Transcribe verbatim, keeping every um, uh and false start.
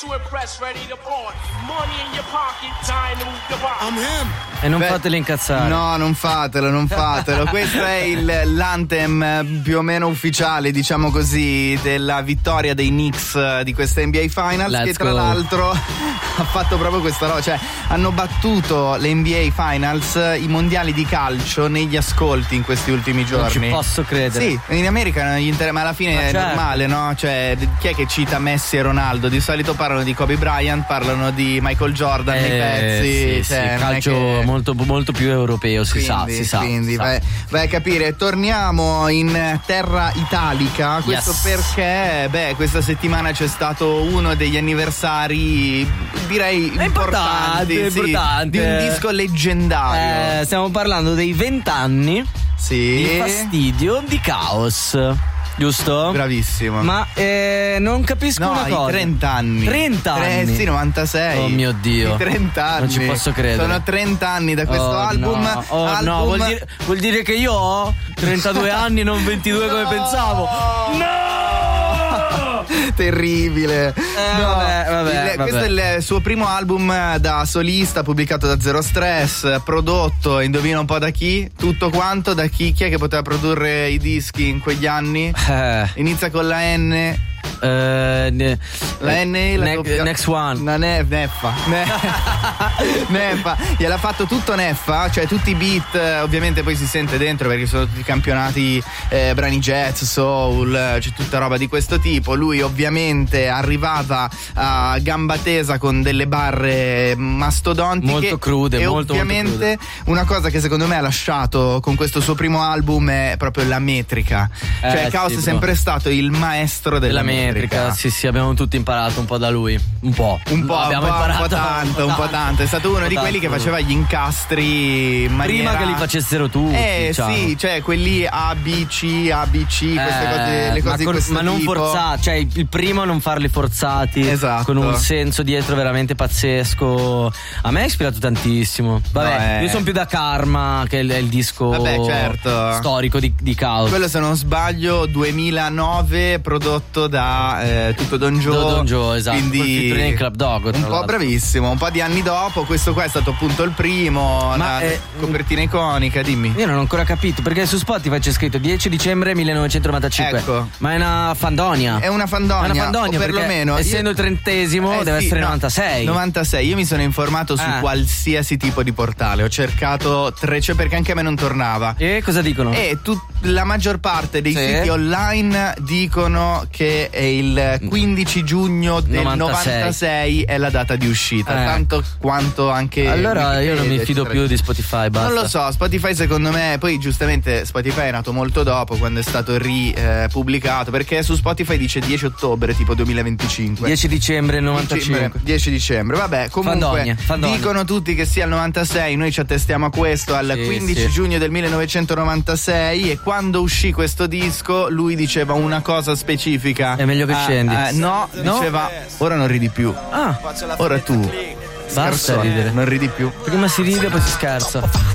E non Beh, fatelo incazzare. No, non fatelo, non fatelo. Questo è il, l'anthem più o meno ufficiale, diciamo così, della vittoria dei Knicks di questa N B A Finals. Let's che tra go. l'altro ha fatto proprio questa roba, cioè hanno battuto le N B A Finals, i mondiali di calcio, negli ascolti in questi ultimi giorni. Non ci posso credere. Sì, in America non gli inter- ma alla fine Ma è certo. normale, no? Cioè, chi è che cita Messi e Ronaldo? Di solito parlano di Kobe Bryant, parlano di Michael Jordan nei Eh, pezzi. sì, cioè, sì, non è calcio che- molto, molto più europeo, si quindi, sa, si sa. quindi si sa. vai, vai a capire. Torniamo in terra italica. Questo Yes. perché, beh, questa settimana c'è stato uno degli anniversari, direi È importanti, importante, sì, importante. di un disco leggendario. Eh, stiamo parlando dei vent'anni sì, di fastidio, di caos, giusto? bravissimo. Ma eh, non capisco No, una i cosa. trenta anni. trenta Tre- anni. sì, novantasei. Oh mio Dio. I trenta anni. Non ci posso credere. Sono trenta anni da questo Oh, album. no. Oh, album... no, vuol dire, vuol dire che io ho trentadue anni, non ventidue come No. pensavo. No! Terribile. Eh, vabbè, vabbè, Il- vabbè. Questo è il suo primo album da solista, pubblicato da Zero Stress, prodotto, indovina un po' da chi? Tutto quanto da chi? Chi è che poteva produrre i dischi in quegli anni? Eh, Inizia con la N. eh, ne- La N e la ne- doppia- Next one. No, ne- Neffa. Ne- Neffa. Gliel'ha fatto tutto Neffa, cioè tutti i beat, eh, ovviamente poi si sente dentro perché sono tutti campionati, eh, brani jazz, soul, eh, c'è tutta roba di questo tipo. Lui ovviamente arrivava a gamba tesa con delle barre mastodontiche. Molto crude, e molto, ovviamente molto una cosa che secondo me ha lasciato con questo suo primo album è proprio la metrica. Cioè Eh, Chaos sì, è bro. sempre stato il maestro della, Della metrica, sì, sì, abbiamo tutti imparato un po' da lui. Un po'. Un po', abbiamo un po', imparato un po' tanto, un po' tanto. È stato uno Un di po' quelli che tanto. faceva gli incastri in maniera... Prima che li facessero tutti. Eh diciamo. sì, cioè quelli A B C, A B C, queste Eh, cose, le cose ma, di con- questo ma non tipo. forzati, cioè il il primo a non farli forzati, Esatto. con un senso dietro veramente pazzesco. A me ha ispirato tantissimo. Vabbè, No, eh. io sono più da Karma, che è il, è il disco Vabbè, certo. storico di, di Chaos. Quello, se non sbaglio, duemilanove, prodotto da eh, Tutto Don Joe. Do Don Joe, esatto, col Quindi featuring in Club Dog, tra un po' l'altro. bravissimo. Un po' di anni dopo, questo qua è stato appunto il primo. Ma, la eh, copertina iconica, dimmi. Io non ho ancora capito, perché su Spotify c'è scritto dieci dicembre millenovecentonovantacinque. Ecco. Ma è una fandonia. È una fandonia, È una fandonia, o perché perlomeno essendo il trentesimo Eh deve sì, essere no, novantasei. novantasei. Io mi sono informato su Ah. qualsiasi tipo di portale. Ho cercato tre, cioè perché anche a me non tornava. E cosa dicono? E tut- la maggior parte dei Sì. siti online dicono che è il quindici giugno del novantasei. novantasei è la data di uscita, Eh. tanto quanto anche Allora io non mi Wikipedia, fido eccetera. più di Spotify, basta. Non lo so, Spotify secondo me, poi giustamente Spotify è nato molto dopo, quando è stato ripubblicato, perché su Spotify dice dieci ottobre tipo duemilaventicinque. dieci dicembre novantacinque. Dicembre, dieci dicembre, vabbè, comunque Fandonia, fandonia. dicono tutti che sia il novantasei, noi ci attestiamo a questo al Sì, quindici sì. giugno del millenovecentonovantasei, e quando uscì questo disco lui diceva una cosa specifica. È meglio che Ah, scendi. ah, no, No? diceva ora non ridi più. Ah, Ora tu basta scarsone, ridere. non ridi più. prima si ride poi si scherza.